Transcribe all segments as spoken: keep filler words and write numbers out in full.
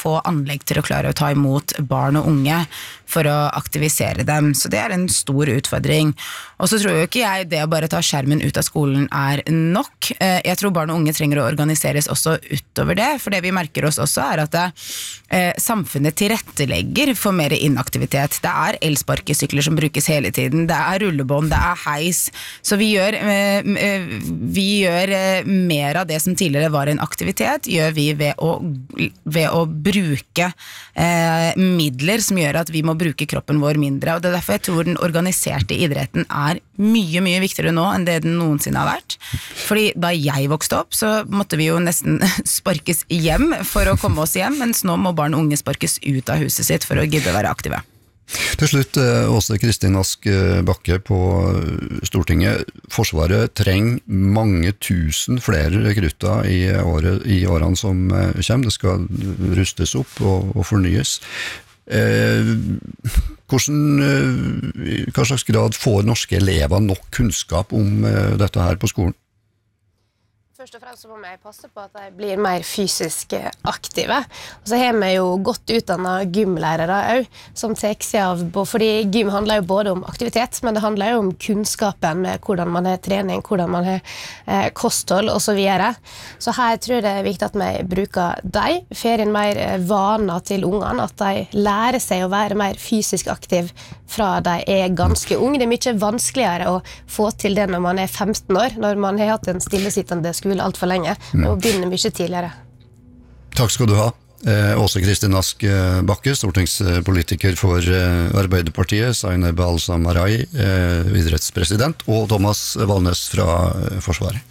få anlegg til å klare å ta imot barn og unge for å aktivisere dem. Så det er en stor utfordring. Og så tror jo ikke jeg det å bare ta skjermen ut av skolen er nok. Jeg tror barn og unge trenger å organiseres også utover det, for det vi merker oss også er at det, eh, samfunnet tilrettelegger for mer inaktivitet. Det er elsparkesykler som brukes hele tiden, det er rullebånd, det er heis. Så vi gjør, eh, vi gjør eh, mer av det som tidligere var en aktivitet, gjør vi ved å, ved å bruke eh, midler som gjør at vi må bruke kroppen vår mindre, og det er derfor jeg tror den organiserte idretten er mye, mye viktigere nå enn det den noensinne har vært. Fordi da jeg vokste opp, så måtte vi jo nesten sparkes hjem for å komme oss hjem, mens nå må barn og unge sparkes ut av huset sitt for å gidde å være aktive. Til slutt, Åse Kristin Ask Bakke på Stortinget. Forsvaret trenger mange tusen flere rekrutter i, året, i årene som kommer. Det skal rustes opp og, og fornyes. Eh, hvordan, eh, hva slags grad får norske elever nok kunnskap om eh, dette her på skolen? Først og fremst så må vi passe på at de blir mer fysisk aktive. Og så har vi jo godt utdannet gymlærere også, som tar seg av, fordi gym handler jo både om aktivitet, men det handler jo om kunnskapen med hvordan man har trening, hvordan man har eh, kosthold og så videre. Så her tror jeg det er viktig at vi bruker de, får inn mer vaner til ungene, at de lærer seg å være mer fysisk aktiv fra de er ganske unge. Det er mye vanskeligere å få til det når man er femten år, når man har hatt en stillesittende skole alt for lenge, og begynner mye tidligere. Takk skal du ha. Åse Kristin Ask Bakke, stortingspolitiker for Arbeiderpartiet, Zaineb Al-Samarai, idrettspresident, og Thomas Valnes fra Forsvaret.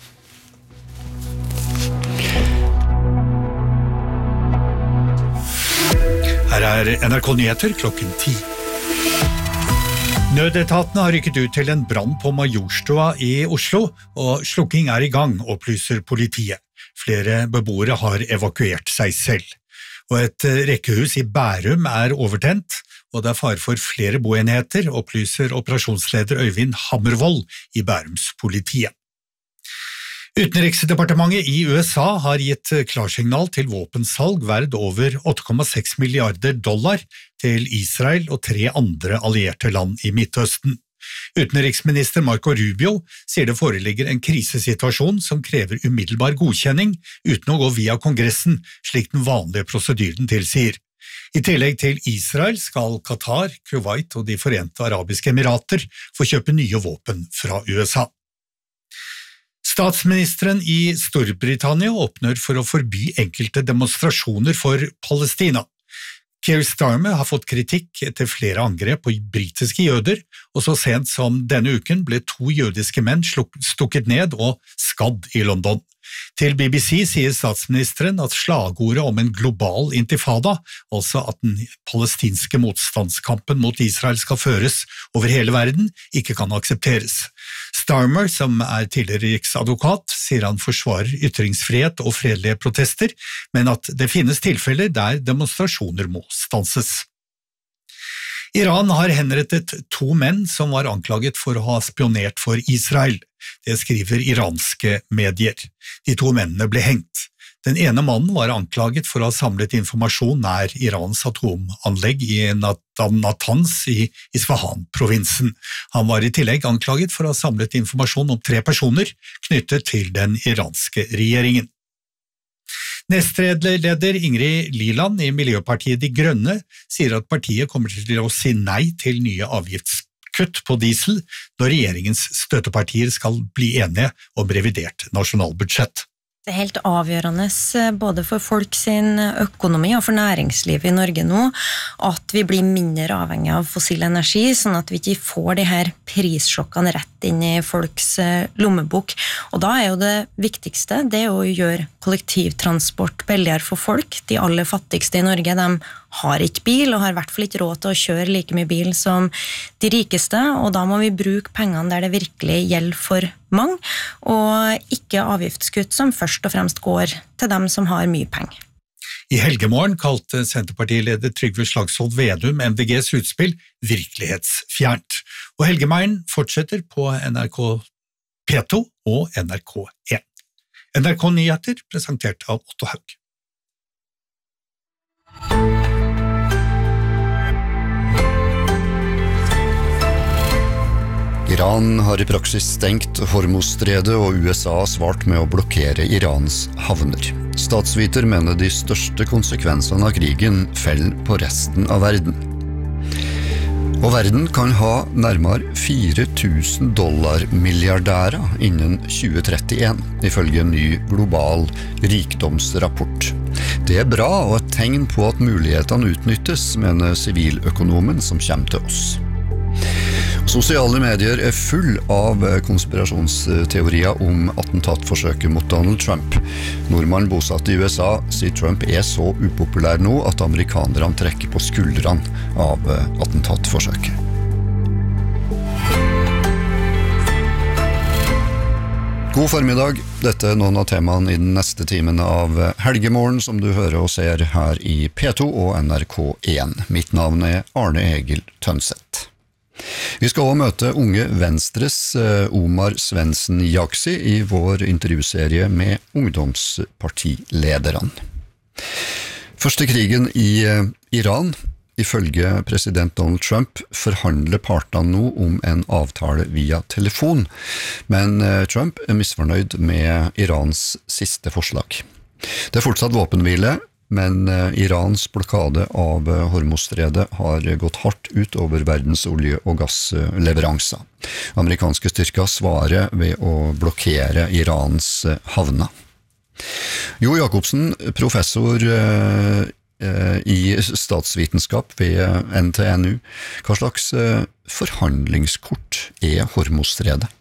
Her er N R K Nyheter klokken ti. Nødetatene har rykket ut til en brann på Majorstua i Oslo, og slukking er i gang, opplyser politiet. Flere beboere har evakuert seg selv. Og et rekkehus i Bærum er overtent, og det er fare for flere boenheter, opplyser operasjonsleder Øyvind Hammervoll i Bærums politiet. Utenriksdepartementet i U S A har gitt klarsignal til våpensalg verd over åtte komma seks milliarder dollar til Israel og tre andre allierte land i Midtøsten. Utenriksminister Marco Rubio sier det foreligger en krisesituasjon som krever umiddelbar godkjenning uten å gå via Kongressen, slik den vanlige prosedyren tilsier. I tillegg til Israel skal Qatar, Kuwait og de Forente Arabiske Emirater få kjøpe nye våpen fra U S A. Statsministeren i Storbritannia åpner for å forby enkelte demonstrasjoner for Palestina. Keir Starmer har fått kritikk etter flere angrep på britiske jøder, og så sent som denne uken ble to jødiske menn stukket ned og skadd i London. Til B B C sier statsministeren at slagordet om en global intifada, altså at den palestinske motstandskampen mot Israel skal føres over hele verden, ikke kan aksepteres. Starmer, som er tidligere riksadvokat, sier han forsvarer ytringsfrihet og fredelige protester, men at det finnes tilfeller der demonstrasjoner må stanses. Iran har henrettet to menn som var anklaget for å ha spionert for Israel. Det skriver iranske medier. De to mennene ble hengt. Den ene mannen var anklaget for å ha samlet informasjon nær Irans atomanlegg i Natanz i Isfahan-provinsen. Han var i tillegg anklaget for å ha samlet informasjon om tre personer knyttet til den iranske regjeringen. Nestleder Ingrid Liland i Miljøpartiet De Grønne sier at partiet kommer til å si nei til nye avgiftskutt på diesel når regjeringens støttepartier skal bli enige om revidert nasjonalbudsjett. Det er helt avgjørende både for folk sin økonomi og for næringslivet i Norge nå at vi blir mindre avhengig av fossil energi, sånn at vi ikke får de her prissjokkene rett inn i folks lommebok. Og da er jo det viktigste, det er å gjøre kollektivtransport billigere for folk. De aller fattigste i Norge, de har ikke bil og har i hvert fall ikke råd til å kjøre like mye bil som de rikeste, og da må vi bruke pengene der det virkelig gjelder for mange, og ikke avgiftskutt som først og fremst går til dem som har mye penger. I helgemorgen kalte Senterpartileder Trygve Slagsvold Vedum M D G's utspill virkelighetsfjernt, og helgemorgen fortsetter på N R K P to og N R K en. N R K Nyheter presentert av Otto Haug. Iran har i praksis stengt Hormuzstredet, og U S A har svart med å blokkere Irans havner. Statsviter mener de største konsekvensene av krigen faller på resten av verden. Og verden kan ha nærmere fire tusen dollar milliardærer innen tjue trettien, ifølge en ny global rikdomsrapport. Det er bra og et tegn på at mulighetene utnyttes, mener siviløkonomen som kommer til oss. Sosiale medier er full av konspirasjonsteorier om attentatforsøket mot Donald Trump. Nordmann bosatt i U S A sier Trump er så upopulær nå at amerikanerne trekker på skuldrene av attentatforsøket. God formiddag. Dette er noen av temaene i den neste timen av Helgemorgen, som du hører og ser her i P to og N R K én. Mitt navn er Arne Egil Tønseth. Vi skal også møte Unge Venstres Omar Svendsen Jaksi i vår intervjuserie med ungdomspartilederne. Første krigen i Iran. Ifølge president Donald Trump forhandler partene nå om en avtale via telefon, men Trump er misfornøyd med Irans siste forslag. Det er fortsatt våpenhvile, men Irans blokade av Hormuzstredet har gått hardt ut over verdens olje- og gassleveranser. Amerikanske styrker svarer ved å blokkere Irans havner. Jo Jakobsen, professor i statsvitenskap ved N T N U. Hva slags forhandlingskort er Hormuzstredet?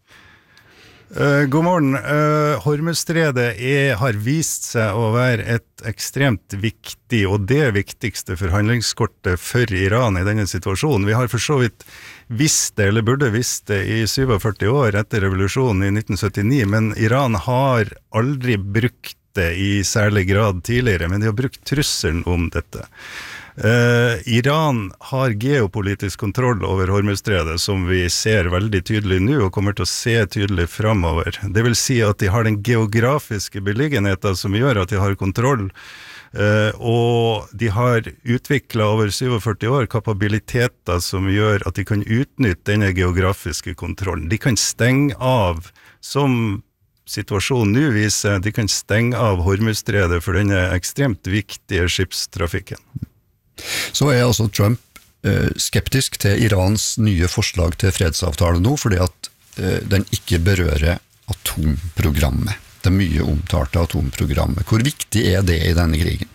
Uh, god morgen. Uh, Hormuzstredet har vist seg å være et ekstremt viktig og det viktigste forhandlingskortet for Iran i denne situasjonen. Vi har for så vidt visst det, eller burde visst det, i førtisju år etter revolusjonen i nitten syttini, men Iran har aldri brukt det i særlig grad tidligere, men de har brukt trusselen om dette. Uh, Iran har geopolitisk kontroll over Hormuzstredet, som vi ser veldig tydelig nå, og kommer til å se tydelig fremover. Det vil si at de har den geografiske beliggenheten som gjør at de har kontroll, uh, og de har utviklet over førtisju år kapabiliteter som gjør at de kan utnytte denne geografiske kontrollen. De kan stenge av, som situasjonen nå viser, de kan stenge av Hormuzstredet for denne ekstremt viktige skipstrafikken. Så er altså Trump eh, skeptisk til Irans nye forslag til fredsavtale nå, fordi at eh, den ikke berører atomprogrammet. Det mye omtalte atomprogrammet. Hvor viktig er det i denne krigen?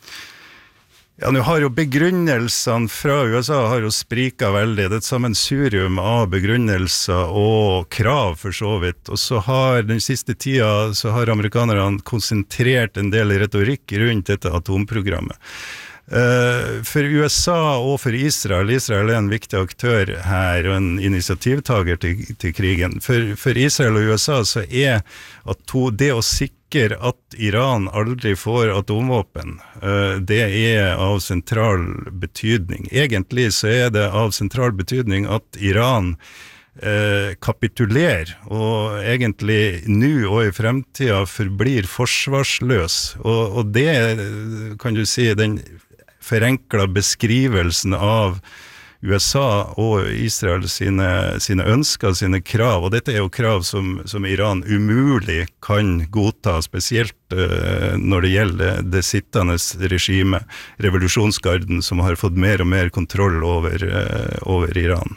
Ja, nå har jo begrunnelsene fra U S A har jo spriket veldig. Det er et sammensurium av begrunnelser og krav for så vidt. Og så har den siste tida så har amerikanerne konsentrert en del retorikk rundt dette atomprogrammet. For U S A og for Israel, Israel er en viktig aktør her og en initiativtager til, til krigen. For, for Israel og U S A så er at to, det å sikre at Iran aldri får atomvåpen, det er av sentral betydning. Egentlig så er det av sentral betydning at Iran eh, kapitulerer, og egentlig nå og i fremtiden forblir forsvarsløs. Og, og det kan du si den forenkla beskrivelsen av U S A og Israel sine, sine ønsker, sine krav, og dette er jo krav som, som Iran umulig kan godta, spesielt uh, når det gjelder det sittende regimet, revolusjonsgarden, som har fått mer og mer kontroll over, uh, over Iran.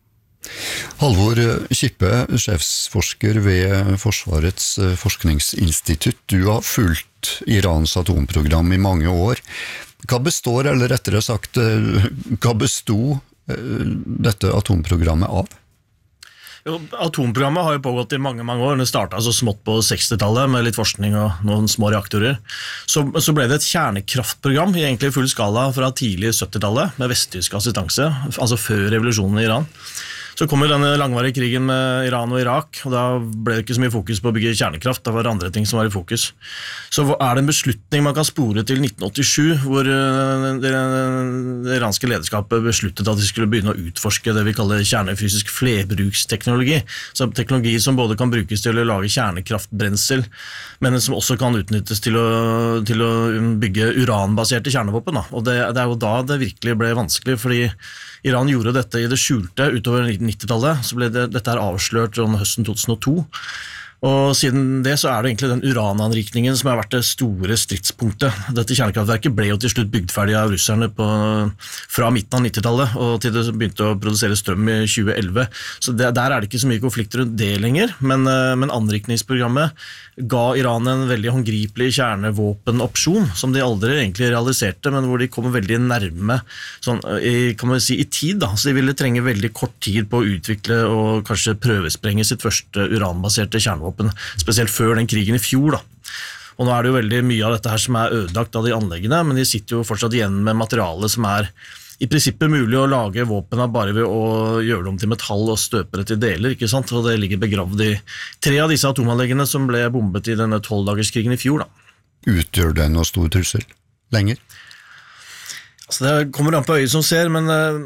Halvor Kippe, sjefsforsker ved Forsvarets forskningsinstitutt. Du har fulgt Irans atomprogram i mange år. Hva består, eller rettere sagt, hva bestod dette atomprogrammet av? Jo, atomprogrammet har jo pågått i mange, mange år. Det startet så smått på sekstitallet med litt forskning og noen små reaktorer. Så, så ble det et kjernekraftprogram i egentlig full skala fra tidlig syttitallet med vesttysk assistanse, altså før revolusjonen i Iran. Så kom jo denne langvarige krigen med Iran og Irak, og da ble det ikke så mye fokus på å bygge kjernekraft, da var det andre ting som var i fokus. Så er det en beslutning man kan spore til nitten åttisju, hvor det, det iranske lederskapet besluttet at de skulle begynne å utforske det vi kaller kjernefysisk flerbruksteknologi, så teknologi som både kan brukes til å lage kjernekraftbrensel, men som også kan utnyttes til å, til å bygge uranbaserte kjernevåpen. Da. Og det, det er jo da det virkelig ble vanskelig, fordi Iran gjorde dette i det skjulte utover nittitallet, så ble det, dette her avslørt om høsten to tusen og to. Og siden det så er det egentlig den urananrikningen som har vært det store stridspunktet. Dette kjernekraftverket ble jo til slutt bygd ferdig av russerne på, fra midten av nittitallet og til det begynte å produsere strøm i tjue elleve. Så det, der er det ikke så mye konflikt rundt det lenger, men, men anrikningsprogrammet ga Iran en veldig håndgripelig kjernevåpenopsjon som de aldri egentlig realiserte, men hvor de kom veldig nærme sånn, i, kan man si, i tid. Da. Så de ville trenge veldig kort tid på å utvikle og kanskje prøvesprenge sitt første uranbaserte kjernevåpen, spesielt før den krigen i fjor. Da. Og nå er det jo veldig mye av dette her som er ødelagt av de anleggene, men de sitter jo fortsatt igjen med materiale som er i prinsippet mulig å lage våpen av bare ved å gjøre dem til metall og støpe det til deler, ikke sant? Og det ligger begravd i tre av disse atomanleggene som ble bombet i denne tolvdagerskrigen i fjor. Da. Utgjør det noe stor trussel lenger? Altså det kommer an på øyet som ser, men uh,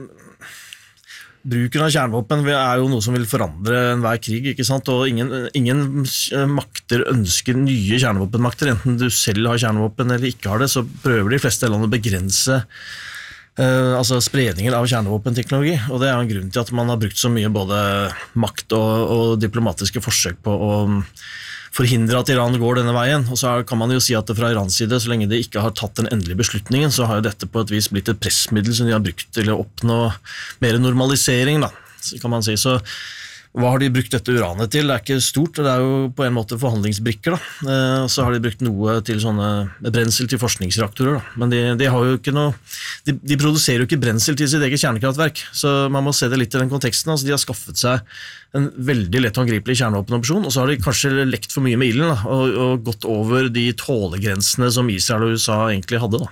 bruken av kjernevåpen er jo noe som vil forandre enhver krig, ikke sant? Og ingen, ingen makter ønsker nye kjernevåpenmakter, enten du selv har kjernevåpen eller ikke har det, så prøver de fleste land å begrense Uh, altså spredningen av kjernevåpenteknologi, og det er en grunn til at man har brukt så mye både makt og, og diplomatiske forsøk på å forhindre at Iran går denne veien, og så kan man jo si at det fra Irans side, så lenge de ikke har tatt den endelige beslutningen, så har jo dette på et vis blitt et pressmiddel som de har brukt til å oppnå mer normalisering, da, kan man si. Så hva har de brukt dette uranet til? Det er ikke stort, det er jo på en måte forhandlingsbrikker. Da. Så har de brukt noe til sånne brensel til forskningsreaktorer. Da. Men de, de, har jo ikke noe, de, de produserer jo ikke brensel til sitt eget kjernekraftverk, så man må se det litt i den konteksten. Altså, de har skaffet seg en veldig lett håndgripelig kjernevåpenopsjon, og så har de kanskje lekt for mye med ilden da, og, og gått over de tålegrensene som Israel og U S A egentlig hadde. Da.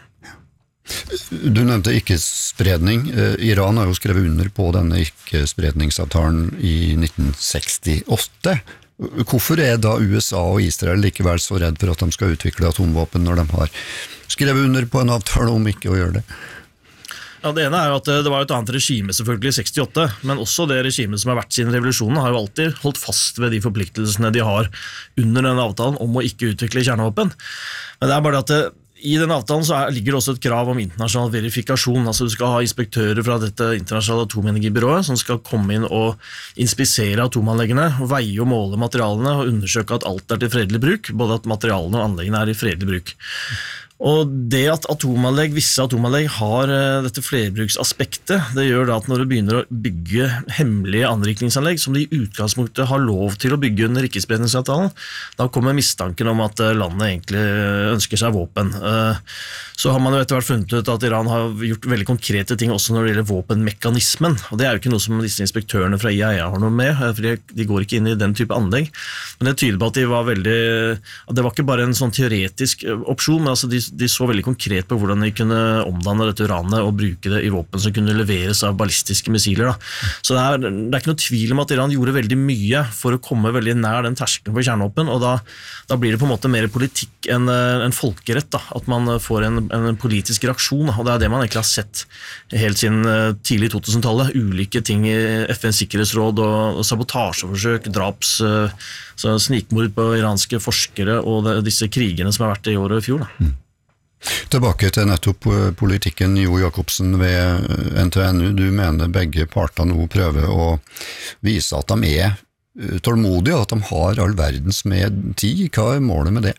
Du nevnte ikke-spredning. Iran har jo skrevet under på denne ikke-spredningsavtalen i nitten sekstiåtte. Hvorfor er da U S A og Israel likevel så redd for at de skal utvikle atomvåpen når de har skrevet under på en avtale om ikke å gjøre det? Ja, det ene er jo at det var et annet regime selvfølgelig i sekstiåtte, men også det regimet som har vært siden revolusjonen har jo alltid holdt fast ved de forpliktelsene de har under den avtalen om å ikke utvikle kjernevåpen. Men det er bare at det, i den avtalen så er, ligger det også et krav om internasjonal verifikasjon, altså du skal ha inspektører fra dette internasjonale atomenergibyrået som skal komme inn og inspisere atomanleggene, veie og måle materialene og undersøke at alt er til fredelig bruk, både at materialene og anleggene er i fredelig bruk. Og det at atomanlegg, visse atomanlegg har uh, dette flerbruksaspektet, det gjør da at når du begynner å bygge hemmelige anrikningsanlegg, som de i utgangspunktet har lov til å bygge under ikke-spredningsavtalen, da kommer mistanken om at uh, landet egentlig ønsker seg våpen. Uh, så har man jo etter hvert funnet ut at Iran har gjort veldig konkrete ting også når det gjelder våpenmekanismen, og det er jo ikke noe som disse inspektørene fra I A E A har noe med, for de, de går ikke inn i den type anlegg, men det tyder på at de var veldig, at det var ikke bare en sånn teoretisk opsjon, men altså de de så veldig konkret på hvordan de kunne omdanne dette uranet og bruke det i våpen som kunne leveres av ballistiske missiler. Da. Så det er, det er ikke noe tvil om at Iran gjorde veldig mye for å komme veldig nær den terskelen for kjernevåpen, og da, da blir det på en måte mer politikk enn en folkerett, da. At man får en, en politisk reaksjon, da. Og det er det man egentlig har sett helt siden tidlig to-tusentallet, ulike ting i F N's sikkerhetsråd og, og sabotasjeforsøk, draps, så snikmord på iranske forskere og det, disse krigene som har vært i år og i fjor. Da. Mm. Tilbake til nettopp politikken. Jo Jacobsen ved N T N U, du mener begge parter nå prøver å vise at de er tålmodige, at de har all verdens med tid. Hva er målet med det?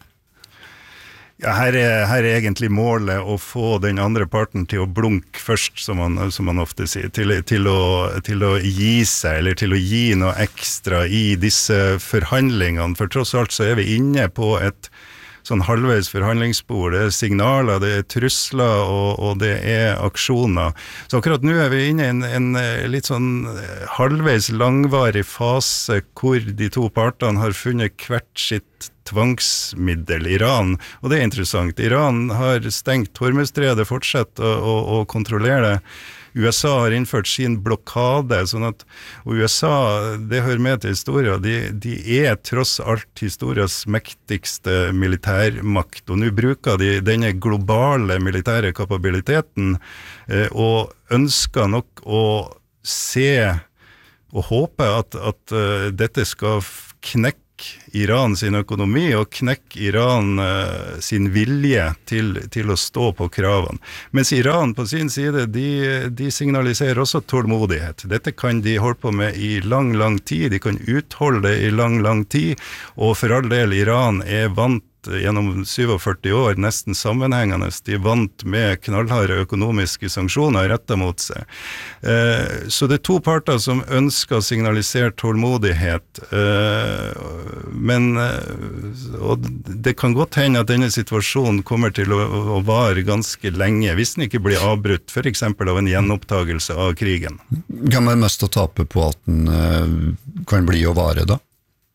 Ja, her er, her er egentlig målet å få den andre parten til å blunke først, som man, som man ofte sier, til, til, å, til å gi seg, eller til å gi noe ekstra i disse forhandlingene, for tross alt så er vi inne på et sånn halvveis forhandlingsspor, det er signaler, det er trusler og, og det er aksjoner. Så akkurat nå er vi inne i en, en litt sånn halvveis langvarig fase hvor de to partene har funnet hvert sitt tvangsmiddel. Iran, og det er interessant, Iran har stengt Hormuzstredet, fortsetter å, å, å kontrollere det. U S A har innført sin blokade, sånn at, og U S A, det hører med til historien, de, de er tross alt historiens mektigste militærmakt, og nå bruker de denne globale militære kapabiliteten, eh, og ønsker nok å se og håpe at, at uh, dette skal knekke knekke Iran sin økonomi og knekke Iran uh, sin vilje til, til å stå på kravene. Mens Iran på sin side, de, de signaliserer også tålmodighet. Dette kan de holde på med i lang, lang tid, de kan utholde det i lang, lang tid, og for all del, Iran er vant gjennom syttiåtte år nesten sammenhengende, de vant med knallharde økonomiske sanksjoner rettet mot seg. Eh, så det er to parter som ønsker å signalisere tålmodighet, eh, men eh, og det kan godt hende at denne situasjonen kommer til å, å vare ganske lenge, hvis den ikke blir avbrutt, for eksempel av en gjenopptagelse av krigen. Hvem er mest å tape på at den eh, kan bli å vare da?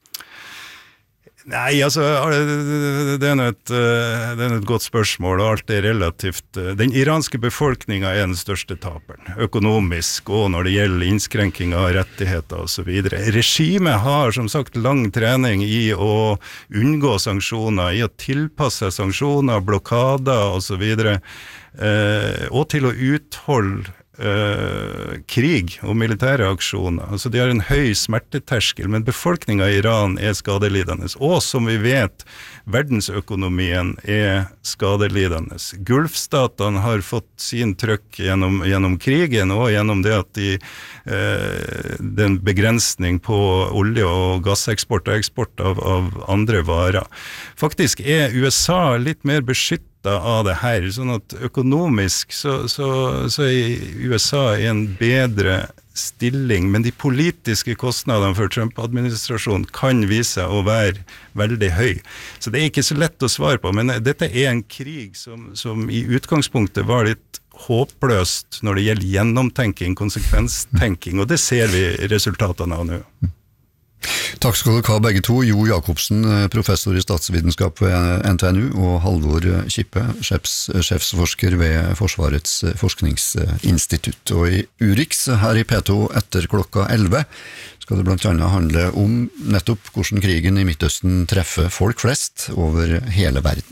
Nei, altså, det er et, det er et godt spørsmål, og alt er relativt. Den iranske befolkningen er den største taperen, økonomisk, og når det gjelder innskrenking av rettigheter og så videre. Regimet har, som sagt, lang trening i å unngå sanksjoner, i å tilpasse sanksjoner, blokader og så videre, og til å utholde Uh, krig og militære aksjoner. Altså de har en høy smerteterskel, men befolkningen i Iran er skadelidende. Og som vi vet, verdensøkonomien er skadelidende. Gulfstatene har fått sin trøkk gjennom, gjennom krigen, og gjennom det at de, uh, den begrensning på olje- og gasseksport og eksport av, av andre varer. Faktisk er U S A litt mer beskyttet av det her, sånn at økonomisk så, så, så er U S A i en bedre stilling, men de politiske kostnadene for Trump-administrasjonen kan vise å være veldig høy. Så det er ikke så lett å svare på, men dette er en krig som, som i utgangspunktet var litt håpløst når det gjelder gjennomtenking, konsekvenstenking, og det ser vi resultatene av nå. Takk skal dere ha begge to, Jo Jakobsen, professor i statsvitenskap ved N T N U, og Halvor Kippe, sjefs, sjefsforsker ved Forsvarets forskningsinstitutt. Og i Urix her i P to etter klokka elleve skal det blant annet handle om nettopp hvordan krigen i Midtøsten treffer folk flest over hele verden.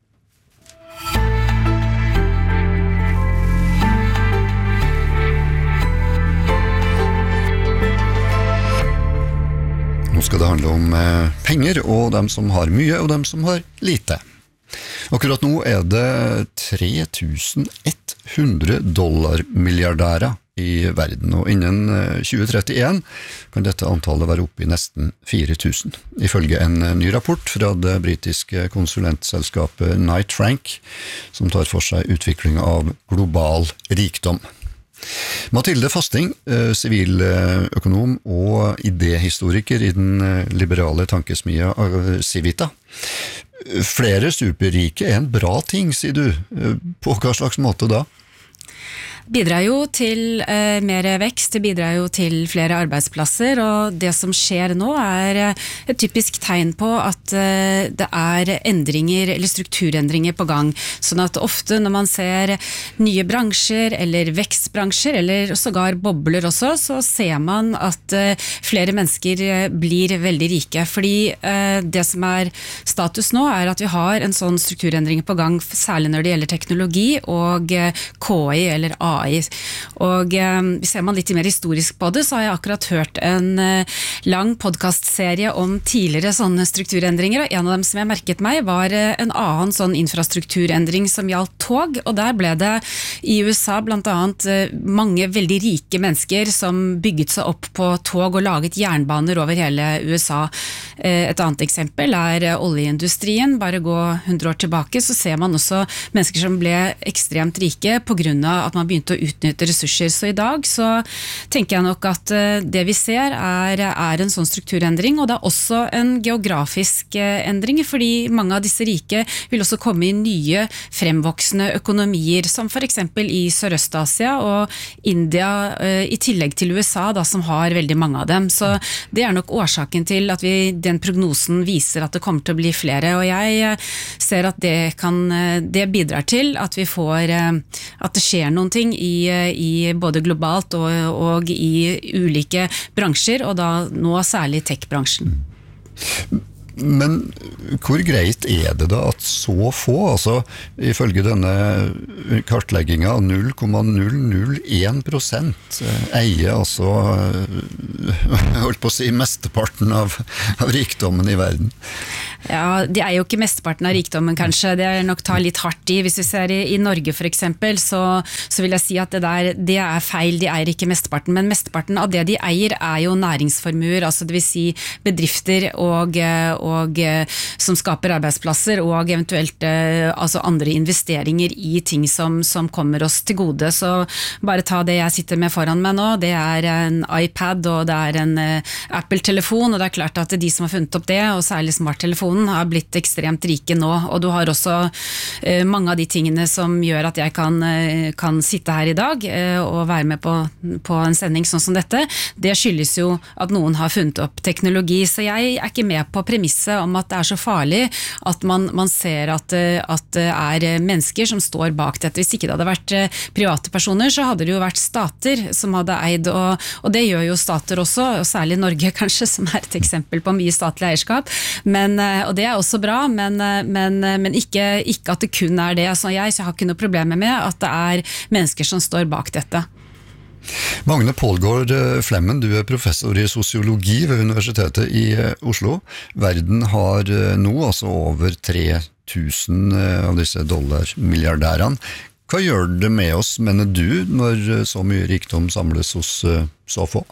Nå skal det handle om eh, penger, og dem som har mye, og dem som har lite. Akkurat nå er det tre tusen ett hundre dollarmilliardærer i verden, og innen tjue trettien kan dette antallet være oppe i nesten fire tusen. Ifølge en ny rapport fra det britiske konsulentselskapet Knight Frank, som tar for seg utviklingen av global rikdom. Mathilde Fasting, siviløkonom og idéhistoriker i den liberale tankesmia Civita. Flere superrike er en bra ting, sier du. På hva slags måte da? Bidrar jo til eh, mer vekst, det bidrar jo til flere arbeidsplasser, og det som skjer nå er et typisk tegn på at eh, det er endringer eller strukturendringer på gang, sånn at ofte når man ser nye bransjer eller vekstbransjer, eller sågar bobler også, så ser man at eh, flere mennesker blir veldig rike, fordi eh, det som er status nå er at vi har en sånn strukturendring på gang, særlig når det gjelder teknologi og eh, K I eller A I. Og eh, ser man litt mer historisk på det, så har jeg akkurat hørt en eh, lang podcastserie om tidligere sånne strukturendringer, og en av dem som jeg merket meg var eh, en annen sånn infrastrukturendring som gjaldt tog, og der ble det i U S A blant annet eh, mange veldig rike mennesker som bygget seg opp på tog og laget jernbaner over hele U S A. Eh, et annet eksempel er eh, oljeindustrien, bare gå hundre år tilbake, så ser man også mennesker som ble ekstremt rike på grunn av at man begynte å utnytte ressurser. Så i dag så tenker jeg nok at det vi ser er, er en sånn strukturendring, og det er også en geografisk endring, fordi mange av disse rike vil også komme i nye fremvoksende økonomier, som for eksempel i Sørøst-Asia og India, i tillegg til U S A da, som har veldig mange av dem. Så det er nok årsaken til at vi, den prognosen viser at det kommer til å bli flere, og jeg ser at det, kan, det bidrar til at vi får, at det skjer noen ting i i både globalt og, og i ulike bransjer, og da nå særlig tech-bransjen. Men hvor greit er det da at så få, altså ifølge denne kartleggingen null komma null null én prosent eier altså, jeg holdt på å si, mesteparten av, av rikdommen i verden? Ja, de er jo ikke mesteparten av rikdommen kanskje, det er nok ta litt hardt i. Hvis vi ser i, i Norge for eksempel, så, så vil jeg si at det der, det er feil, de eier ikke mesteparten, men mesteparten av det de eier er jo næringsformuer, altså det vil si bedrifter og, og som skaper arbeidsplasser og eventuelt altså andre investeringer i ting som, som kommer oss til gode. Så bare ta det jeg sitter med foran meg nå, det er en iPad og det er en Apple-telefon, og det er klart at de som har funnet opp det, og særlig smarttelefonen, har blitt ekstremt rike nå, og du har også eh, mange av de tingene som gjør at jeg kan, eh, kan sitte her i dag eh, og være med på, på en sending sånn som dette. Det skyldes jo at noen har funnet opp teknologi, så jeg er ikke med på premisset om at det er så farlig at man, man ser at, at det er mennesker som står bak dette. Hvis ikke det hadde vært private personer, så hadde det jo vært stater som hadde eid, og, og det gjør jo stater også, og særlig Norge kanskje, som er et eksempel på mye statlig eierskap, men og det er også bra, men, men, men ikke, ikke at det kun er det. Så jeg, så jeg har ikke noe problemer med at det er mennesker som står bak dette. Magne Pålgaard Flemmen, du er professor i sosiologi ved Universitetet i Oslo. Verden har nå altså over tre tusen av disse dollarmilliardærene. Hva gjør det med oss, mener du, når så mye rikdom samles hos så få?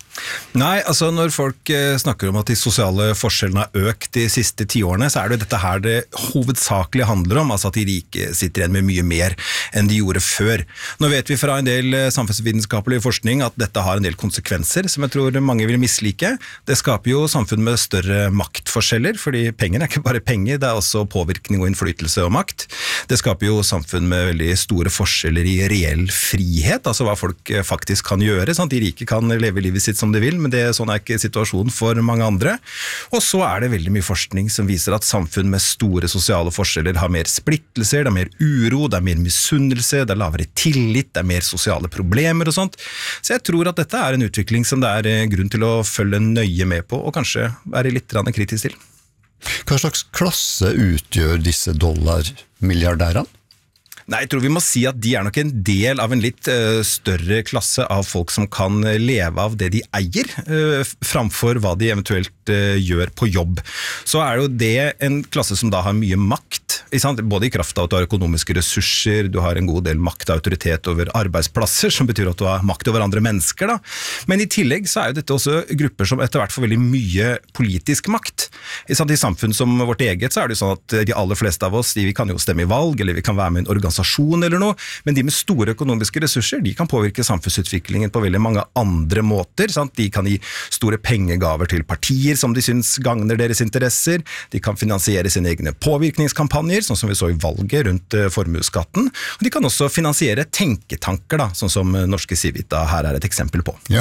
Nei, altså når folk snakker om at de sosiale forskjellene har økt de siste ti årene, så er det dette her det hovedsakelig handler om, altså at de rike sitter igjen med mye mer enn de gjorde før. Nå vet vi fra en del samfunnsvitenskapelig forskning at dette har en del konsekvenser som jeg tror mange vil mislike. Det skaper jo samfunn med større maktforskjeller, fordi penger er ikke bare penger, det er også påvirkning og innflytelse og makt. Det skaper jo samfunn med veldig store forskjeller i reell frihet, altså hva folk faktisk kan gjøre. Sant? De rike kan leve livet sitt som de vil, men det, sånn er ikke situasjonen for mange andre. Og så er det veldig mye forskning som viser at samfunn med store sosiale forskjeller har mer splittelser, det er mer uro, det er mer misunnelse, det er lavere tillit, det er mer sosiale problemer og sånt. Så jeg tror at dette er en utvikling som det er grunn til å følge nøye med på, og kanskje være litt kritisk til. Hva slags klasse utgjør disse dollarmilliardærene? Nei, jeg tror vi må si at de er nok en del av en litt uh, større klasse av folk som kan leve av det de eier, uh, framfor hva de eventuelt uh, gjør på jobb. Så er jo det en klasse som da har mye makt, både i kraft av at du har økonomiske ressurser, du har en god del makt og autoritet over arbeidsplasser, som betyr at du har makt over andre mennesker. Da. Men i tillegg så er jo dette også grupper som etter hvert får veldig mye politisk makt. I samfunn som vårt eget så er det jo sånn at de aller fleste av oss, de, vi kan jo stemme i valg, eller vi kan være med i en organisasjon eller noe, men de med store økonomiske ressurser, de kan påvirke samfunnsutviklingen på veldig mange andre måter. Sant? De kan gi store pengegaver til partier som de syns gagner deres interesser, de kan finansiere sine egne påvirkningskampanjer, sånn som vi så i valget rundt formuesskatten, og de kan også finansiere tenketanker, da, sånn som Norske Civita her er et eksempel på. Ja,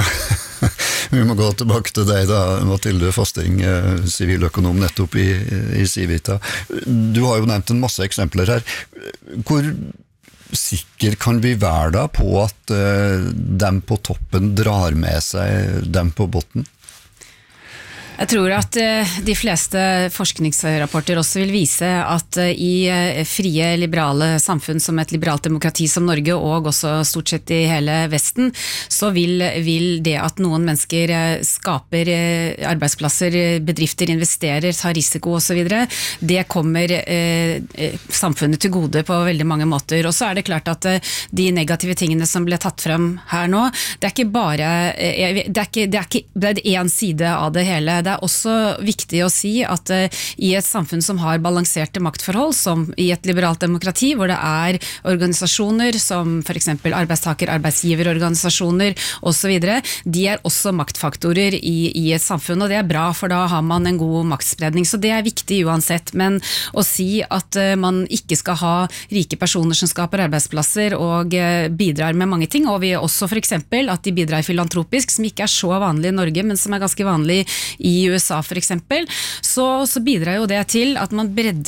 vi må gå tilbake til deg da, Mathilde Fasting, siviløkonom nettopp i, i Civita. Du har jo nevnt en masse eksempler her. Hvor sikker kan vi være da på at uh, dem på toppen drar med seg dem på botten? Jeg tror at de fleste forskningsrapporter også vil vise at i frie, liberale samfunn som et liberalt demokrati som Norge, og også stort sett i hele Vesten, så vil, vil det at noen mennesker skaper arbeidsplasser, bedrifter investerer, tar risiko og så videre, det kommer eh, samfunnet til gode på veldig mange måter. Og så er det klart at de negative tingene som ble tatt frem her nå, det er ikke bare, det er ikke, det er ikke, det er en side av det hele. Det er også viktig å si at uh, i et samfunn som har balanserte maktforhold, som i et liberalt demokrati, hvor det er organisasjoner som for eksempel arbeidstaker, arbeidsgiverorganisasjoner og så videre, de er også maktfaktorer i, i et samfunn, og det er bra, for da har man en god maktspredning, så det er viktig uansett. Men å si at uh, man ikke skal ha rike personer som skaper arbeidsplasser og uh, bidrar med mange ting, og vi også for eksempel at de bidrar filantropisk, som ikke er så vanlig i Norge, men som er ganske vanlig i U S A for eksempel, så, så bidrar jo det til at man bredder ut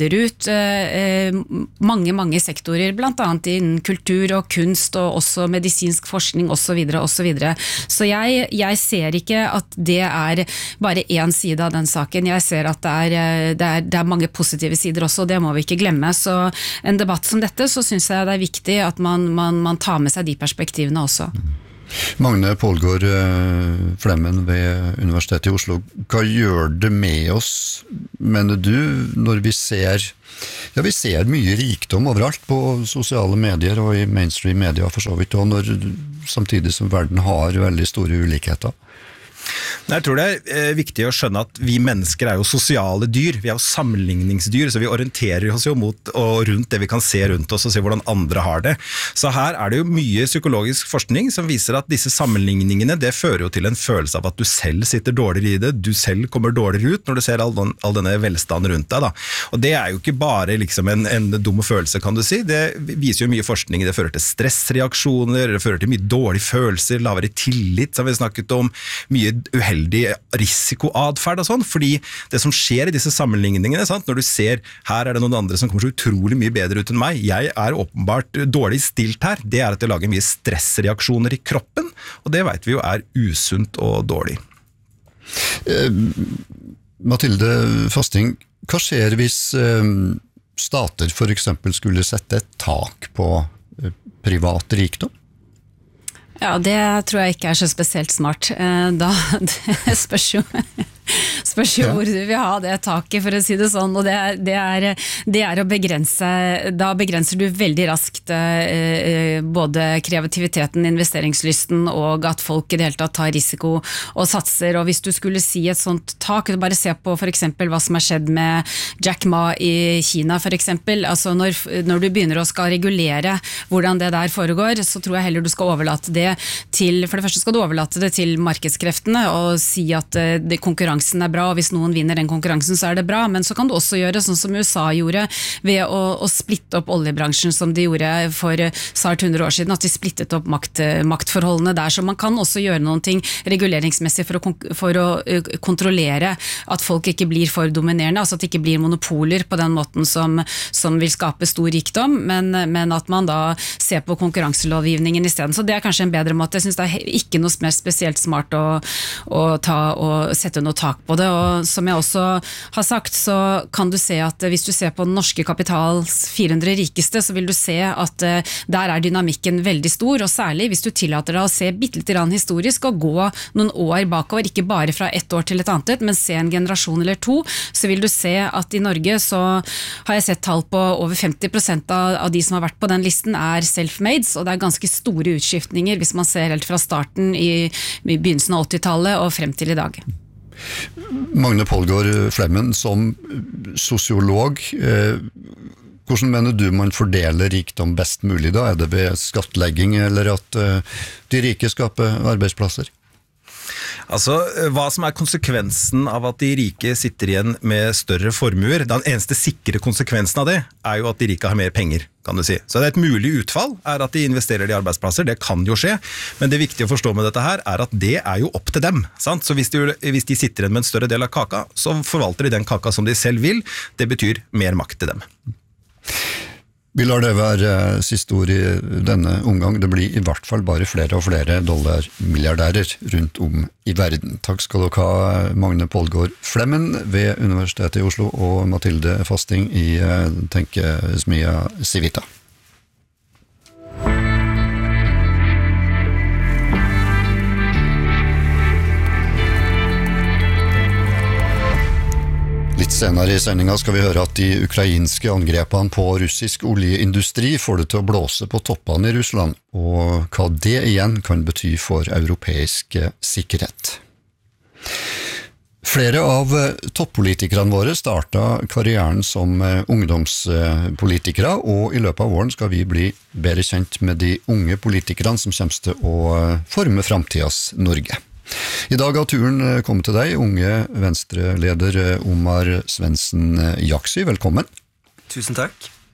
eh, mange, mange sektorer, blant annet innen kultur og kunst og også medisinsk forskning og så videre og så videre. Så jeg, jeg ser ikke at det er bare en side av den saken. Jeg ser at det er, det er, det er mange positive sider også, og det må vi ikke glemme. Så en debatt som dette, så synes jeg det er viktig at man, man, man tar med seg de perspektivene også. Magne Polgård Flemmen ved Universitetet i Oslo, hva gjør det med oss, mener du, når vi ser, ja, vi ser mye rikdom overalt på sosiale medier og i mainstream media for så vidt, og når, samtidig som verden har veldig store ulikheter? Jeg tror det er viktig å skjønne at vi mennesker er jo sosiale dyr, vi er jo sammenligningsdyr, så vi orienterer oss jo mot og rundt det vi kan se rundt oss og se hvordan andre har det. Så her er det jo mye psykologisk forskning som viser at disse sammenligningene, det fører jo til en følelse av at du selv sitter dårligere i det, du selv kommer dårligere ut når du ser all, den, all denne velstanden rundt deg. Da. Og det er jo ikke bare liksom en, en dum følelse, kan du si. Det viser jo mye forskning, det fører til stressreaksjoner, det fører til mye dårlige følelser, lavere tillit, som vi snakket om, mye uheldig risikoadferd og sånn, fordi det som skjer i disse sammenligningene, sant? Når du ser, her er det noen andre som kommer så utrolig mye bedre ut enn meg, jeg er åpenbart dårlig stilt her, det er at det lager mye stressreaksjoner i kroppen, og det vet vi jo er usunt og dårlig. Eh, Mathilde Fasting, hva skjer hvis eh, stater for eksempel skulle sette et tak på eh, privat rikdom? Ja, det tror jeg ikke er så spesielt smart. Da, det spørs jo, spørs jo ja. Hvor du vil ha det taket, for å si det sånn, og det er, det er, det er å begrense, da begrenser du veldig raskt eh, både kreativiteten, investeringslysten, og at folk i det hele tatt tar risiko og satser, og hvis du skulle si et sånt tak, bare se på for eksempel hva som har skjedd med Jack Ma i Kina for eksempel, altså når, når du begynner å skal regulere hvordan det der foregår, så tror jeg heller du skal overlate det til, for det første skal du overlate det til markedskreftene og si at det, konkurransen er bra, og hvis noen vinner den konkurransen så er det bra, men så kan du også gjøre sånn som U S A gjorde ved å, å splitte opp oljebransjen som de gjorde for snart hundre år siden, at de splittet opp makt, maktforholdene der, så man kan også gjøre noen ting reguleringsmessig for å, for å kontrollere at folk ikke blir for dominerende, altså at det ikke blir monopoler på den måten som, som vil skape stor rikdom, men, men at man da ser på konkurranselovgivningen i stedet, så det er kanskje en bedre måte. Jeg synes det er ikke noe mer spesielt smart å, å ta og sette noe tak på det, og som jeg også har sagt, så kan du se at hvis du ser på den norske kapitals fire hundre rikeste, så vil du se at uh, der er dynamikken veldig stor, og særlig hvis du tillater deg å se bitte litt grann historisk og gå noen år bakover, ikke bare fra ett år til et annet, men se en generasjon eller to, så vil du se at i Norge så har jeg sett tall på over femti prosent av, av de som har vært på den listen er self-mades, og det er ganske store utskiftninger hvis man ser helt fra starten i, i begynnelsen av åttitallet og frem til i dag. Magne Polgård Flemmen, som sosiolog, eh, hvordan mener du man fordeler rikdom best mulig da? Er det ved skattlegging eller at eh, de rike skaper arbeidsplasser? Altså, hva som er konsekvensen av at de rike sitter igjen med større formuer, den eneste sikre konsekvensen av det er jo at de rike har mer penger, kan du si. Så det er et mulig utfall er at de investerer i arbeidsplasser, det kan jo skje, men det viktige å forstå med dette her er at det er jo opp til dem, sant? Så hvis de, hvis de sitter igjen med en større del av kaka, så forvalter de den kaka som de selv vil, det betyr mer makt til dem. Vi lar det være siste ord i denne omgang. Det blir i hvert fall bare flere og flere dollarmilliardærer rundt om i verden. Takk skal dere ha, Magne Polgård Flemmen ved Universitetet i Oslo og Mathilde Fasting i tenkesmia Civita. Litt senere i sendinga skal vi høre at de ukrainske angrepene på russisk oljeindustri får det til å blåse på toppene i Russland, og hva det igjen kan bety for europeisk sikkerhet. Flere av toppolitikerne våre startet karrieren som ungdomspolitikere, og i løpet av våren skal vi bli bedre kjent med de unge politikerne som kommer til å forme fremtidens Norge. I dag har turen kommet til deg, unge Venstre-leder Omar Svendsen Jaksi. Velkommen. Tusen takk.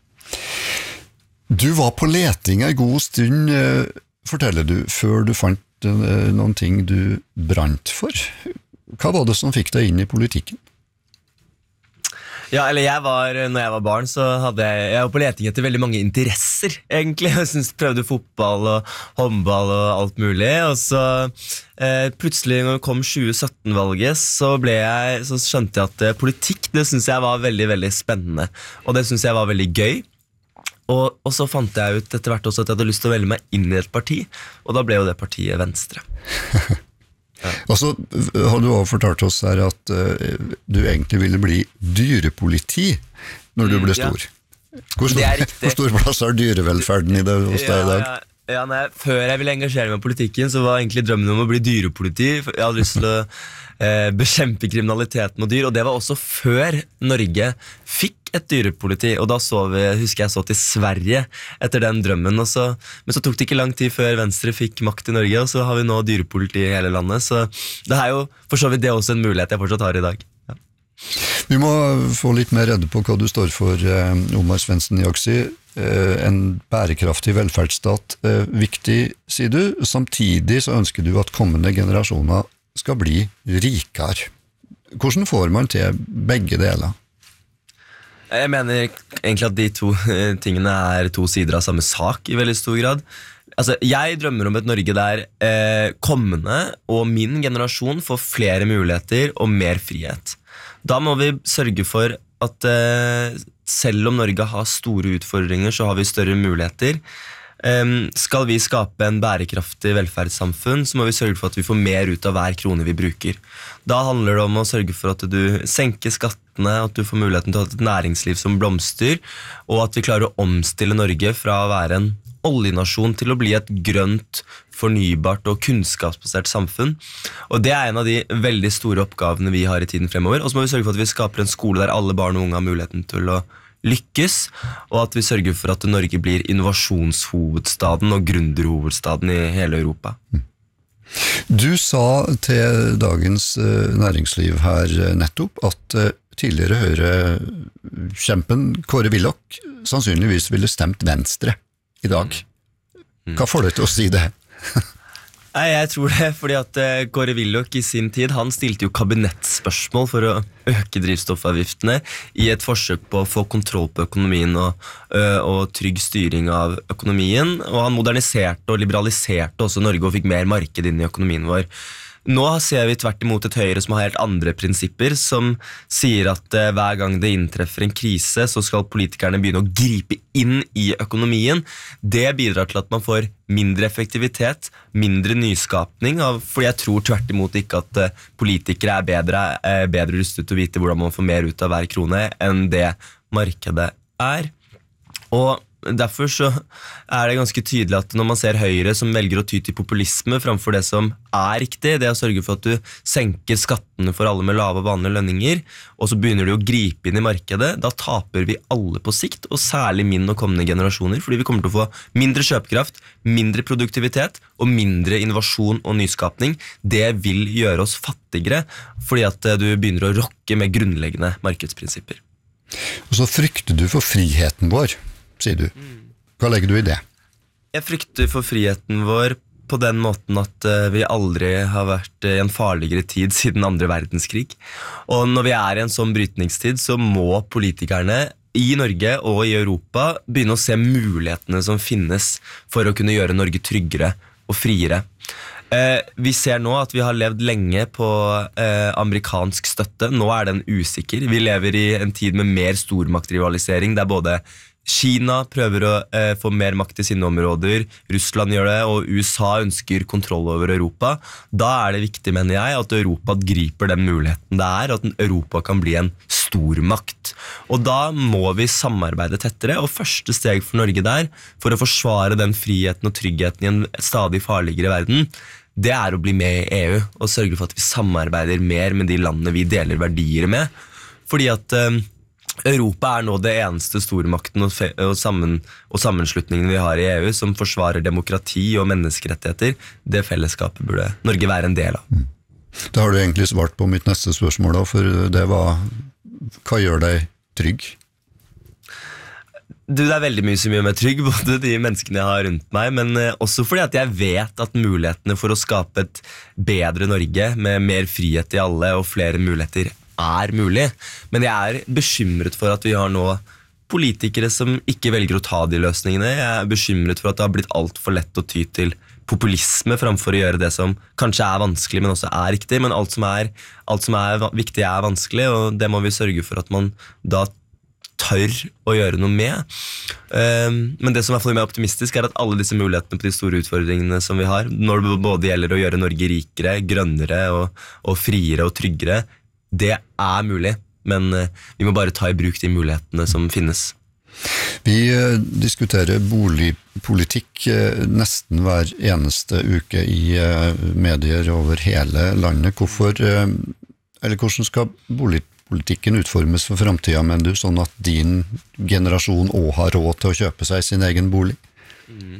Du var på leting en god stund, forteller du, før du fant noen ting du brant for. Hva var det som fikk deg inn i politikken? Ja, eller jeg var, når jeg var barn, så hadde jeg, jeg var på leting etter veldig mange interesser, egentlig. Jeg synes, prøvde fotball og håndball og alt mulig, og så eh, plutselig når det kom tjue sytten-valget, så, ble jeg, så skjønte jeg at eh, politikk, det synes jeg var veldig, veldig spennende, og det synes jeg var veldig gøy. Og, og så fant jeg ut etter hvert også at jeg hadde lyst til å velge meg inn i et parti, og da ble jo det partiet Venstre. Ja. Og så har du også fortalt oss her at uh, du egentlig ville bli dyrepoliti når du ble stor. Ja. Hvor stor, hvor stor plass har dyrevelferden i det hos deg i dag? Ja, ja, nei, før jeg ville engasjere meg i politikken, så var egentlig drømmen om å bli dyrepoliti. Jeg hadde lyst til å eh, bekjempe kriminalitet med dyr, og det var også før Norge fikk et dyrepoliti, og da så vi, husker jeg så til Sverige etter den drømmen, og så, men så tok det ikke lang tid før Venstre fikk makt i Norge, og så har vi nå dyrepoliti i hele landet, så det er jo for så vidt det også en mulighet jeg fortsatt har i dag. Ja. Vi må få litt mer redde på hva du står for, eh, Omar Svendsen Jaksi. Eh, en bærekraftig velferdsstat, eh, viktig, sier du. Samtidig så ønsker du at kommende generasjoner skal bli rikere. Hvordan får man til begge deler? Jeg mener egentlig at de to tingene er to sider av samme sak i veldig stor grad. Altså, jeg drømmer om et Norge der eh, kommende og min generasjon får flere muligheter og mer frihet. Da må vi sørge for at eh, selv om Norge har store utfordringer, så har vi større muligheter. Um, skal vi skape en bærekraftig velferdssamfunn, så må vi sørge for at vi får mer ut av hver krone vi bruker. Da handler det om å sørge for at du senker skattene, at du får muligheten til å ha et næringsliv som blomster, og at vi klarer å omstille Norge fra å være en oljenasjon til å bli et grønt, fornybart og kunnskapsbasert samfunn. Og det er en av de veldig store oppgavene vi har i tiden fremover. Og så må vi sørge for at vi skaper en skole der alle barn og unge har muligheten til å lykkes, og at vi sørger for at Norge blir innovasjonshovedstaden og gründerhovedstaden i hele Europa. Du sa til Dagens Næringsliv her nettopp at tidligere Høyre-kjempen Kåre Willoch sannsynligvis ville stemt Venstre i dag. Hva får deg til å si det? Nei, jeg tror det, fordi at Kåre Willoch i sin tid, han stilte jo kabinettspørsmål for å øke drivstoffavgiftene i et forsøk på å få kontroll på økonomien og, og trygg styring av økonomien, og han moderniserte og liberaliserte også Norge og fikk mer marked inn i økonomien vår. Nå ser vi tvert imot et Høyre som har helt andre prinsipper, som sier at eh, hver gang det inntreffer en krise, så skal politikerne begynne å gripe inn i økonomien. Det bidrar til at man får mindre effektivitet, mindre nyskapning, av, fordi jeg tror tvert imot ikke at eh, politikere er bedre, eh, bedre rustet til å vite hvordan man får mer ut av hver krone enn det markedet er. Og derfor så er det ganske tydelig at når man ser Høyre som velger å ty til populisme framfor det som er riktig, det er å sørge for at du senker skattene for alle med lave og vanlige lønninger, og så begynner du å gripe inn i markedet, da taper vi alle på sikt, og særlig min og kommende generasjoner, fordi vi kommer til å få mindre kjøpekraft, mindre produktivitet og mindre innovasjon og nyskapning. Det vil gjøre oss fattigere, fordi at du begynner å rokke med grunnleggende markedsprinsipper. Og så frykter du for friheten vår, sier du. Hva legger du i det? Jeg frykter for friheten vår på den måten at vi aldri har vært i en farligere tid siden andre verdenskrig. Og når vi er i en sånn brytningstid, så må politikerne i Norge og i Europa begynne å se mulighetene som finnes for å kunne gjøre Norge tryggere og friere. Eh, vi ser nå at vi har levd lenge på eh, amerikansk støtte. Nå er den usikker. Vi lever i en tid med mer stormaktrivalisering, der både Kina prøver å eh, få mer makt i sine områder, Russland gjør det, og U S A ønsker kontroll over Europa. Da er det viktig, mener jeg, at Europa griper den muligheten det er, at Europa kan bli en stormakt. Og da må vi samarbeide tettere, og første steg for Norge der, for å forsvare den friheten og tryggheten i en stadig farligere verden, det er å bli med i E U, og sørge for at vi samarbeider mer med de landene vi deler verdier med. Fordi at eh, Europa er nå det eneste stormakten og, og, sammen, og sammenslutningen vi har i E U som forsvarer demokrati og menneskerettigheter. Det fellesskapet burde Norge være en del av. Mm. Det har du egentlig svart på mitt neste spørsmål da, for det var, hva gjør deg trygg? Du, det er veldig mye som gjør meg trygg, både de menneskene jeg har rundt meg, men også fordi at jeg vet at mulighetene for å skape et bedre Norge med mer frihet i alle og flere muligheter er mulig. Men jeg er bekymret for at vi har nå politikere som ikke velger å ta de løsningene. Jeg er bekymret for at det har blitt alt for lett å ty til populisme framfor å gjøre det som kanskje er vanskelig, men også er riktig. Men alt som er, alt som er viktig er vanskelig, og det må vi sørge for at man da tør å gjøre noe med. Men det som er for meg optimistisk er at alle disse mulighetene på de store utfordringene som vi har, når det både gjelder å gjøre Norge rikere, grønnere og, og friere og tryggere, det er mulig, men vi må bare ta i bruk de mulighetene som finnes. Vi diskuterer boligpolitikk nesten hver eneste uke i medier over hele landet. Hvorfor, eller hvordan skal boligpolitikken utformes for fremtiden, men du, sånn at din generasjon også har råd til å kjøpe seg sin egen bolig? Mm.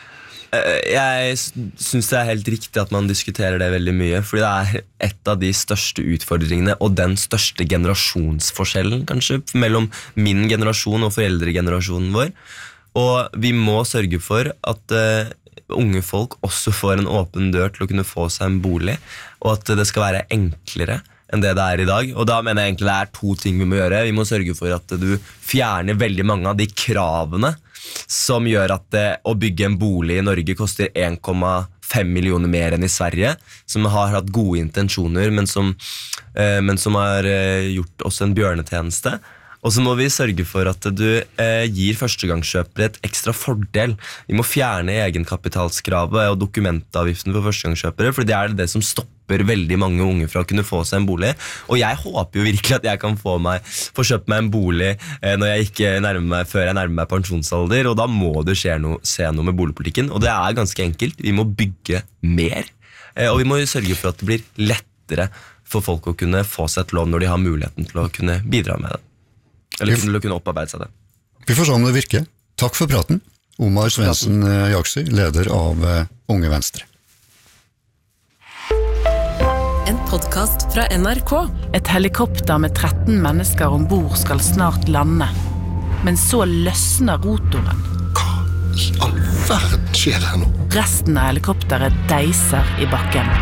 Jeg synes det er helt riktig at man diskuterer det veldig mye, fordi det er et av de største utfordringene, og den største generasjonsforskjellen kanskje, mellom min generasjon og foreldregenerasjonen vår. Og vi må sørge for at uh, unge folk også får en åpen dør til å kunne få seg en bolig, og at det skal være enklere enn det det er i dag. Og da mener jeg egentlig det er to ting vi må gjøre. Vi må sørge for at du fjerner veldig mange av de kravene som gjør at det, å bygge en bolig i Norge koster en komma fem millioner mer enn i Sverige, som har hatt gode intensjoner, men som, eh, men som har eh, gjort oss en bjørnetjeneste. Og så må vi sørge for at du eh, gir førstegangskjøpere et ekstra fordel. Vi må fjerne egenkapitalskravet og dokumentavgiften for førstegangskjøpere, for det er det som stopper veldig mange unge fra å kunne få seg en bolig. Og jeg håper jo virkelig at jeg kan få, meg, få kjøpt meg en bolig eh, når jeg ikke nærmer meg, før jeg nærmer meg pensjonsalder, og da må det skje noe, se noe med boligpolitikken. Og det er ganske enkelt. Vi må bygge mer, eh, og vi må sørge for at det blir lettere for folk å kunne få seg et lån når de har muligheten til å kunne bidra med det. Eller kunne du kunne opparbeide seg det. Vi får se om det virker. Takk for praten. Omar Svendsen Jaksi, leder av Unge Venstre. En podcast fra N R K. Et helikopter med tretten mennesker ombord skal snart lande. Men så løsner rotoren. Hva i all verden skjer her nå? Resten av helikopteret deiser i bakken.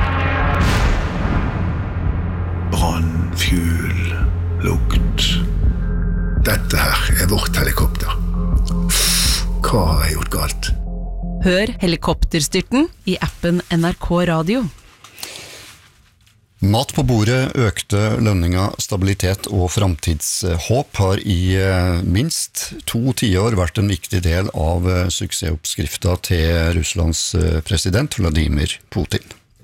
Brann, fuel, lukt. Dette her er vårt helikopter. Hva har jeg gjort galt? Hør helikopterstyrten i appen N R K Radio. Mat på bordet, økte lønninger, stabilitet og fremtidshåp har i minst to tiår vært en viktig del av suksessoppskriften til Russlands president Vladimir Putin.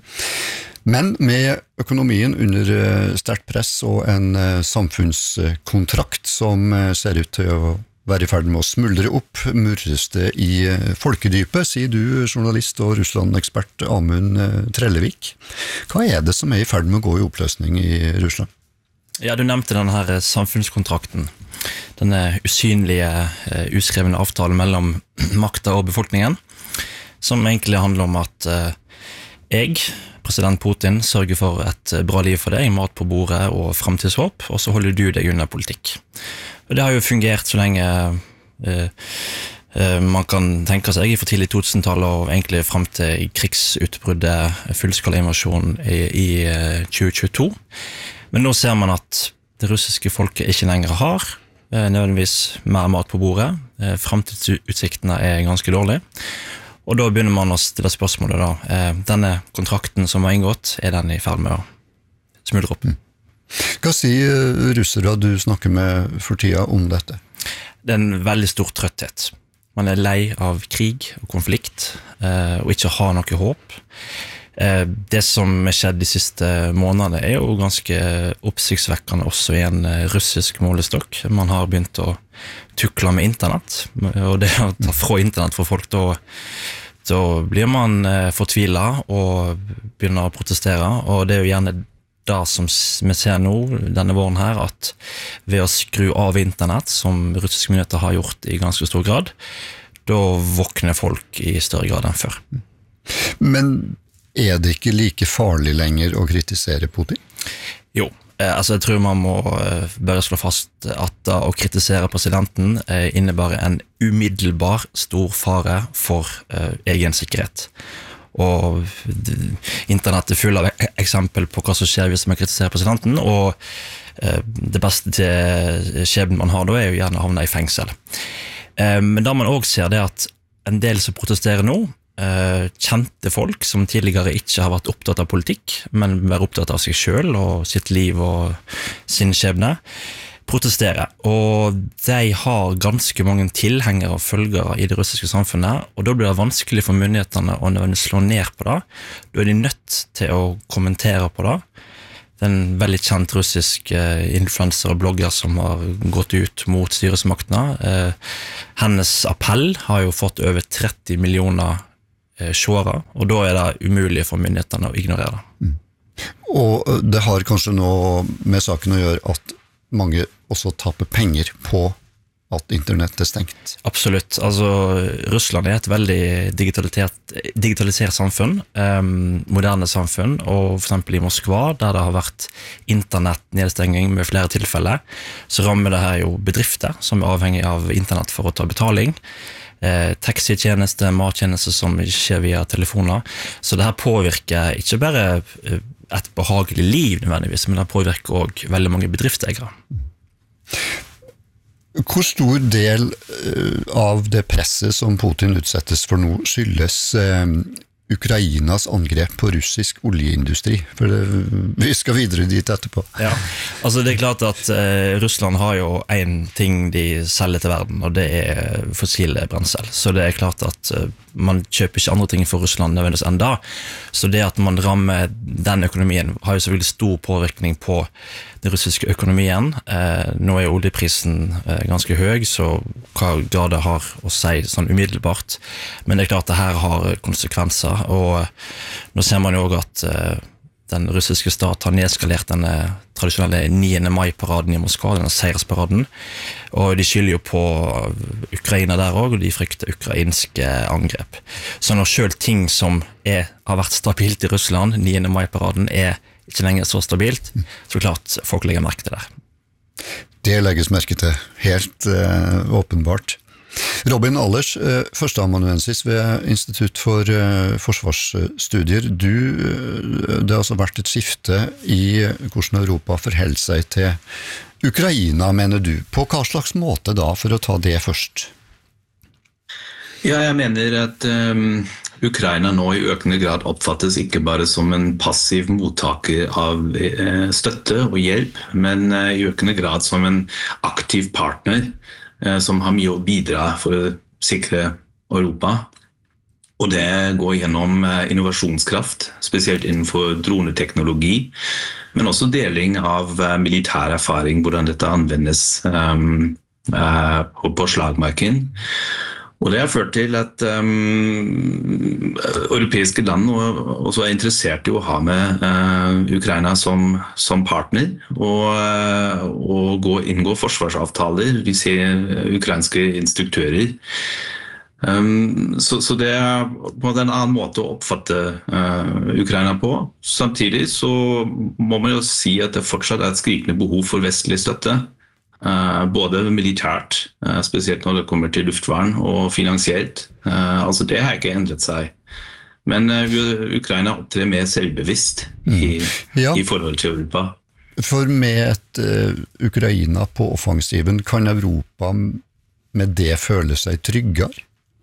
Men med økonomien under sterkt press og en samfunnskontrakt som ser ut til å være i ferd med å smuldre opp, murres det i folkedypet, sier du, journalist og Russland-ekspert Amund Trellevik. Hva er det som er i ferd med å gå i oppløsning i Russland? Ja, du nevnte denne her samfunnskontrakten. Denne usynlige, uskrevne avtalen mellom makta og befolkningen, som egentlig handler om at jeg, president Putin, sørger for et bra liv for deg, mat på bordet og fremtidshåp, og så holder du deg unna politikk. Og det har jo fungert så lenge eh, eh, man kan tenke seg, for tidlig to-tusentallet og egentlig frem til krigsutbruddet, fullskala invasjon i, i tjue tjueto. Men nå ser man at det russiske folket ikke lenger har eh, nødvendigvis mer mat på bordet. Eh, fremtidsutsiktene er ganske dårlige. Og da begynner man å stille spørsmålet da, eh, denne kontrakten som var inngått, er den i ferd med å smuldre opp? Mm. Hva sier russere du snakker med for tida om dette? Det er en veldig stor trøtthet. Man er lei av krig og konflikt, eh, og ikke har noe håp. Eh, det som er skjedd de siste månedene er jo ganske oppsiktsvekkende også i en russisk målestokk. Man har begynt å tukle med internett, og det å ta fra internett for folk, da, da blir man eh, fortvilet og begynner å protestere, og det er jo gjerne det som vi ser nå denne våren her, at ved å skru av internett, som russiske myndigheter har gjort i ganske stor grad, da våkner folk i større grad enn før. Men er det ikke like farlig lenger å kritisere Putin? Jo, altså jeg tror man må bare slå fast at å kritisere presidenten innebærer en umiddelbar stor fare for egen sikkerhet. og internett er full av eksempel på hva som skjer hvis man kritiserer presidenten, og det beste til skjebnen man har da er jo gjerne å havne i fengsel. Men da man også ser det at en del som protesterer nå, kjente folk som tidligere ikke har vært opptatt av politikk, men vært opptatt av seg selv og sitt liv og sin skjebne, protestere, og de har ganske mange tilhengere og følgere i det russiske samfunnet, og da blir det vanskelig for myndighetene å nødvendig slå ned på det. Da er de nødt til å kommentere på det. Det er en veldig kjent russisk influencer og blogger som har gått ut mot styresmaktene. Hennes appell har jo fått over tretti millioner seere, og da er det umulig for myndighetene å ignorere det. Mm. Og det har kanskje noe med saken å gjøre at mange også taper penger på at internett er stengt. Absolutt. Altså, Russland er et veldig digitalisert samfunn, eh, moderne samfunn, og for eksempel i Moskva, der det har vært internettnedstenging med flere tilfeller, så rammer det her jo bedrifter som er avhengig av internett for å ta betaling. Eh, taxitjeneste, mattjeneste som skjer via telefoner. Så det her påvirker ikke bare et behagelig liv nødvendigvis, men det påvirker også veldig mange bedriftseiere. Hvor stor del av det presset som Putin utsettes for nå skyldes eh, Ukrainas angrep på russisk oljeindustri? For det, vi skal videre dit etterpå. Ja, altså det er klart at eh, Russland har jo en ting de selger til verden, og det er fossile brensel. Så det er klart at eh, man kjøper ikke andre ting for Russland nødvendigvis enn da. Så det at man rammer den økonomien har jo selvfølgelig stor påvirkning på den russiske økonomien. Eh, nå er jo oljeprisen eh, ganske høy, så hva grad det har å si sånn umiddelbart. Men det er klart at det her har konsekvenser, og nå ser man jo også at eh, den russiske stat har nedskalert denne tradisjonelle niende mai-paraden i Moskva, denne seiersparaden, og de skylder jo på Ukraina der også, og de frykter ukrainske angrep. Så når selv ting som er, har vært stabilt i Russland, niende mai-paraden, er ikke lenger så stabilt, så klart folk legger merke til det. Det legges merke til, helt uh, åpenbart. Robin Allers, førsteamanuensis ved Institutt for forsvarsstudier. Du, det har altså vært et skifte i hvordan Europa forholder seg til Ukraina, mener du. På hva slags måte da, for å ta det først? Ja, jeg mener at um, Ukraina nå i økende grad oppfattes ikke bare som en passiv mottaker av uh, støtte og hjelp, men uh, i økende grad som en aktiv partner som har mye å bidra for å sikre Europa. Og det går gjennom innovasjonskraft, spesielt innenfor droneteknologi, men også deling av militær erfaring, hvordan dette anvendes um, uh, på slagmarken. Og det har ført til at um, europeiske land også er interessert i å ha med uh, Ukraina som, som partner og, uh, og gå, inngå forsvarsavtaler. Vi ser ukrainske instruktører. Um, så, så det er på en annen måte å oppfatte uh, Ukraina på. Samtidig så må man jo si at det fortsatt er et skrikende behov for vestlig støtte. Uh, både militært, uh, spesielt når det kommer til luftvern, og finansielt. Uh, altså det har ikke endret seg. Men uh, Ukraina opptrer mer selvbevisst i, mm. ja. i forhold til Europa. For med et uh, Ukraina på offensiven, kan Europa med det føle seg tryggere?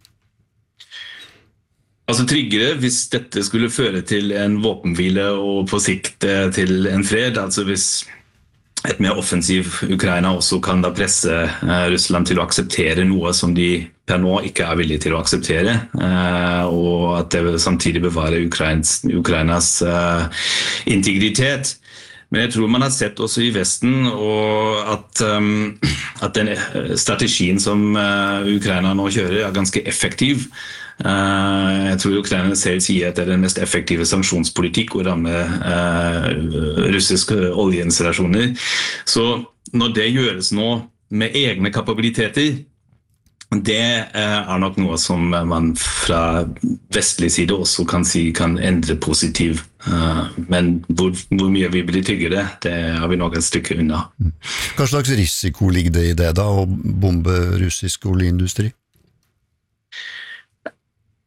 Altså tryggere hvis dette skulle føre til en våpenhvile og på sikt uh, til en fred, altså hvis et mer offensiv Ukraina også kan da presse eh, Russland til å akseptere noe som de per nå ikke er villige til å akseptere, eh, og at det samtidig bevarer Ukrains, Ukrainas eh, integritet. Men jeg tror man har sett også i Vesten og at, um, at den strategien som uh, Ukraina nå kjører er ganske effektiv. Uh, jeg tror Ukraina selv sier at det er den mest effektive sanksjonspolitikk å ramme uh, russiske oljeinstallasjoner. Så når det gjøres nå med egne kapabiliteter, det uh, er nok noe som man fra vestlig side også kan si kan endre positiv. Uh, men hvor, hvor mye vi blir tryggere, det har vi nok et stykke unna. Hva slags risiko ligger det i det da, å bombe russisk oljeindustri?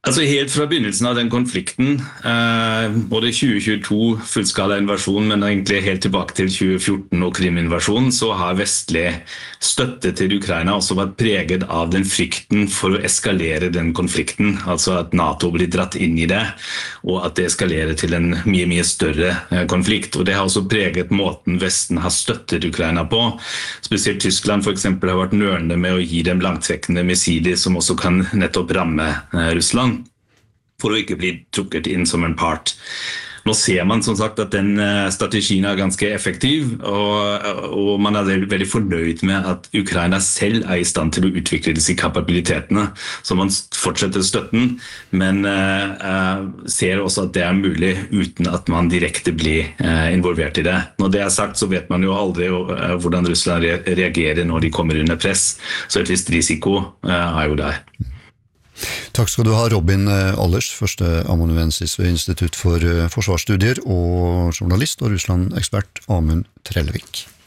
Altså Helt fra begynnelsen av den konflikten, eh, både tjue tjueto fullskala invasjon, men egentlig helt tilbake til tjue fjorten og Krim-invasjonen, så har vestlig støtte til Ukraina også vært preget av den frykten for å eskalere den konflikten, altså at NATO blir dratt inn i det, og at det eskalerer til en mye, mye større eh, konflikt. Og det har også preget måten Vesten har støttet Ukraina på. Spesielt Tyskland for eksempel har vært nølende med å gi dem langtrekkende missiler som også kan nettopp ramme eh, Russland, for å ikke bli trukket inn som en part. Nå ser man som sagt at den strategien er ganske effektiv, og, og man er veldig fornøyd med at Ukraina selv er i stand til å utvikle disse kapabilitetene, så man fortsetter støtten, men uh, ser også at det er mulig uten at man direkte blir uh, involvert i det. Når det er sagt, så vet man jo aldri uh, hvordan Russland re- reagerer når de kommer under press, så et visst risiko uh, er jo der. Takk skal du ha, Robin Allers, første amanuensis ved Institutt for forsvarsstudier, og journalist og Russland-ekspert Amund Trellevik.